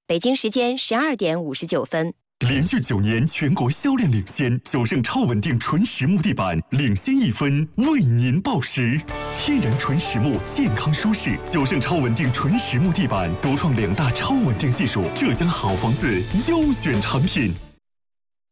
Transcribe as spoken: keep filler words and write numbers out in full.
北京时间十二点五十九分。 连续九年全国销量领先，九盛超稳定纯实木地板领先一分，为您报时。天然纯实木，健康舒适，九盛超稳定纯实木地板独创两大超稳定技术，浙江好房子优选产品。